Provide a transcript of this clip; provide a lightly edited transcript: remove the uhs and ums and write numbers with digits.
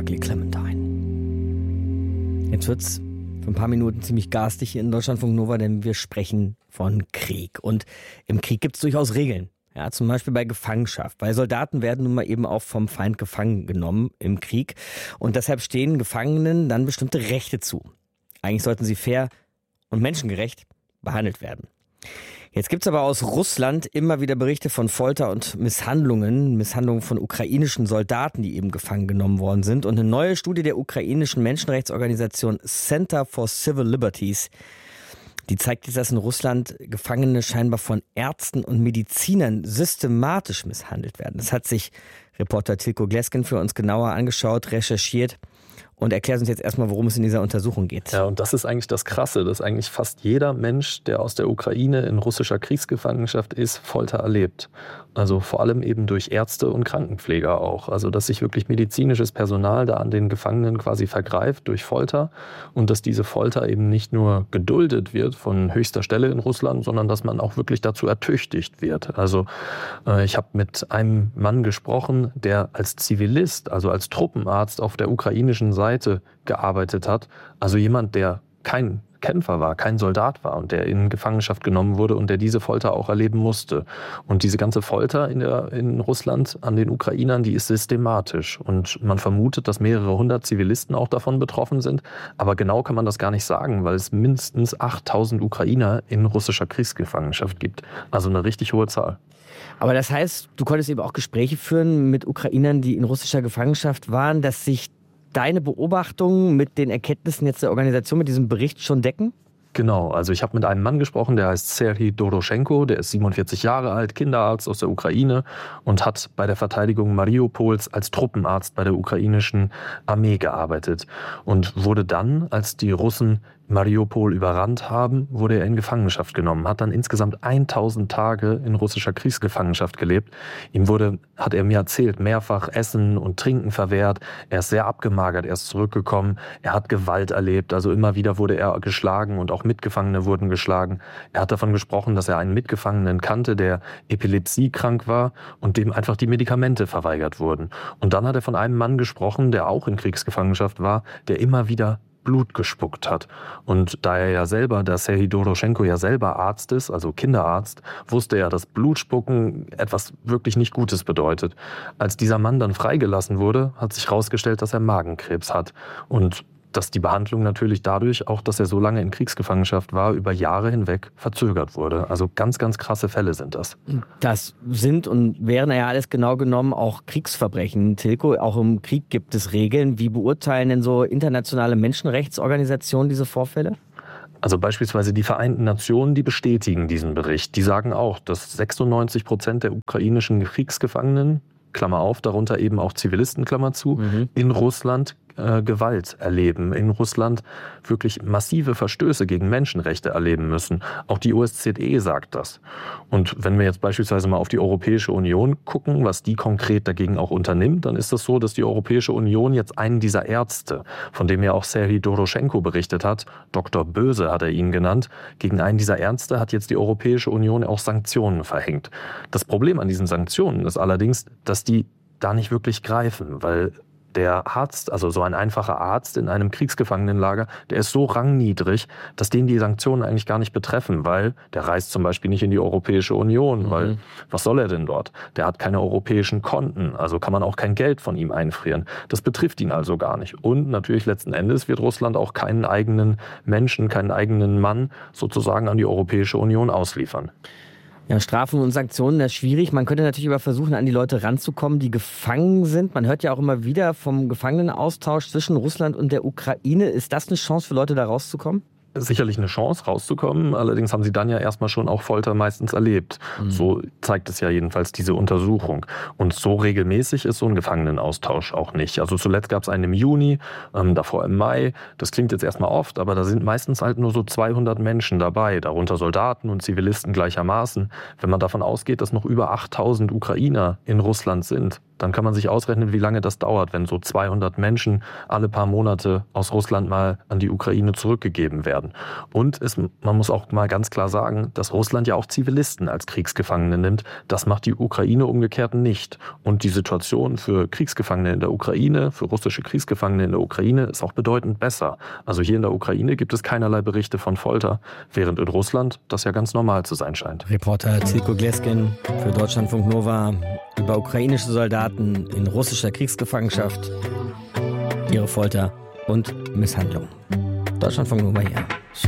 Ugly Clementine. Jetzt wird's für ein paar Minuten ziemlich garstig hier in Deutschlandfunk Nova, denn wir sprechen von Krieg. Und im Krieg gibt's durchaus Regeln. Ja, zum Beispiel bei Gefangenschaft. Weil Soldaten werden nun mal eben auch vom Feind gefangen genommen im Krieg. Und deshalb stehen Gefangenen dann bestimmte Rechte zu. Eigentlich sollten sie fair und menschengerecht behandelt werden. Jetzt gibt's aber aus Russland immer wieder Berichte von Folter und Misshandlungen von ukrainischen Soldaten, die eben gefangen genommen worden sind. Und eine neue Studie der ukrainischen Menschenrechtsorganisation Center for Civil Liberties, die zeigt jetzt, dass in Russland Gefangene scheinbar von Ärzten und Medizinern systematisch misshandelt werden. Das hat sich Reporter Tilko Gleskin für uns genauer angeschaut, recherchiert und erklärt uns jetzt erstmal, worum es in dieser Untersuchung geht. Ja, und das ist eigentlich das Krasse, dass eigentlich fast jeder Mensch, der aus der Ukraine in russischer Kriegsgefangenschaft ist, Folter erlebt. Also vor allem eben durch Ärzte und Krankenpfleger auch. Also dass sich wirklich medizinisches Personal da an den Gefangenen quasi vergreift durch Folter und dass diese Folter eben nicht nur geduldet wird von höchster Stelle in Russland, sondern dass man auch wirklich dazu ertüchtigt wird. Also ich habe mit einem Mann gesprochen, der als Zivilist, also als Truppenarzt auf der ukrainischen Seite gearbeitet hat. Also jemand, der kein Kämpfer war, kein Soldat war und der in Gefangenschaft genommen wurde und der diese Folter auch erleben musste. Und diese ganze Folter in Russland an den Ukrainern, die ist systematisch. Und man vermutet, dass mehrere hundert Zivilisten auch davon betroffen sind. Aber genau kann man das gar nicht sagen, weil es mindestens 8000 Ukrainer in russischer Kriegsgefangenschaft gibt. Also eine richtig hohe Zahl. Aber das heißt, du konntest eben auch Gespräche führen mit Ukrainern, die in russischer Gefangenschaft waren, dass sich deine Beobachtungen mit den Erkenntnissen jetzt der Organisation, mit diesem Bericht schon decken? Genau, also ich habe mit einem Mann gesprochen, der heißt Serhii Doroschenko, der ist 47 Jahre alt, Kinderarzt aus der Ukraine und hat bei der Verteidigung Mariupols als Truppenarzt bei der ukrainischen Armee gearbeitet und wurde dann, als die Russen Mariupol überrannt haben, wurde er in Gefangenschaft genommen, hat dann insgesamt 1000 Tage in russischer Kriegsgefangenschaft gelebt. Hat er mir erzählt, mehrfach Essen und Trinken verwehrt. Er ist sehr abgemagert, er ist zurückgekommen. Er hat Gewalt erlebt, also immer wieder wurde er geschlagen und auch Mitgefangene wurden geschlagen. Er hat davon gesprochen, dass er einen Mitgefangenen kannte, der epilepsiekrank war und dem einfach die Medikamente verweigert wurden. Und dann hat er von einem Mann gesprochen, der auch in Kriegsgefangenschaft war, der immer wieder Blut gespuckt hat. Und da der Serhii Doroschenko ja selber Arzt ist, also Kinderarzt, wusste er, dass Blutspucken etwas wirklich nicht Gutes bedeutet. Als dieser Mann dann freigelassen wurde, hat sich herausgestellt, dass er Magenkrebs hat. Und dass die Behandlung natürlich dadurch, auch dass er so lange in Kriegsgefangenschaft war, über Jahre hinweg verzögert wurde. Also ganz, ganz krasse Fälle sind das. Das sind und wären ja alles genau genommen auch Kriegsverbrechen. Tilko, auch im Krieg gibt es Regeln. Wie beurteilen denn so internationale Menschenrechtsorganisationen diese Vorfälle? Also beispielsweise die Vereinten Nationen, die bestätigen diesen Bericht. Die sagen auch, dass 96% der ukrainischen Kriegsgefangenen, Klammer auf, darunter eben auch Zivilisten, Klammer zu, in Russland Gewalt erleben, in Russland wirklich massive Verstöße gegen Menschenrechte erleben müssen. Auch die OSZE sagt das. Und wenn wir jetzt beispielsweise mal auf die Europäische Union gucken, was die konkret dagegen auch unternimmt, dann ist es so, dass die Europäische Union jetzt einen dieser Ärzte, von dem ja auch Serhii Doroschenko berichtet hat, Dr. Böse hat er ihn genannt, gegen einen dieser Ärzte hat jetzt die Europäische Union auch Sanktionen verhängt. Das Problem an diesen Sanktionen ist allerdings, dass die da nicht wirklich greifen, weil der Arzt, also so ein einfacher Arzt in einem Kriegsgefangenenlager, der ist so rangniedrig, dass den die Sanktionen eigentlich gar nicht betreffen, weil der reist zum Beispiel nicht in die Europäische Union, weil was soll er denn dort? Der hat keine europäischen Konten, also kann man auch kein Geld von ihm einfrieren. Das betrifft ihn also gar nicht. Und natürlich letzten Endes wird Russland auch keinen eigenen Menschen, keinen eigenen Mann sozusagen an die Europäische Union ausliefern. Ja, Strafen und Sanktionen, das ist schwierig. Man könnte natürlich aber versuchen, an die Leute ranzukommen, die gefangen sind. Man hört ja auch immer wieder vom Gefangenenaustausch zwischen Russland und der Ukraine. Ist das eine Chance für Leute, da rauszukommen? Sicherlich eine Chance, rauszukommen. Allerdings haben sie dann ja erstmal schon auch Folter meistens erlebt. So zeigt es ja jedenfalls diese Untersuchung. Und so regelmäßig ist so ein Gefangenenaustausch auch nicht. Also zuletzt gab es einen im Juni, davor im Mai. Das klingt jetzt erstmal oft, aber da sind meistens halt nur so 200 Menschen dabei, darunter Soldaten und Zivilisten gleichermaßen. Wenn man davon ausgeht, dass noch über 8000 Ukrainer in Russland sind, dann kann man sich ausrechnen, wie lange das dauert, wenn so 200 Menschen alle paar Monate aus Russland mal an die Ukraine zurückgegeben werden. werden. Und man muss auch mal ganz klar sagen, dass Russland ja auch Zivilisten als Kriegsgefangene nimmt. Das macht die Ukraine umgekehrt nicht. Und die Situation für Kriegsgefangene in der Ukraine, für russische Kriegsgefangene in der Ukraine ist auch bedeutend besser. Also hier in der Ukraine gibt es keinerlei Berichte von Folter, während in Russland das ja ganz normal zu sein scheint. Reporter Zilko Gleskin für Deutschlandfunk Nova über ukrainische Soldaten in russischer Kriegsgefangenschaft, ihre Folter und Misshandlung. Deutschlandfunk Nova hier.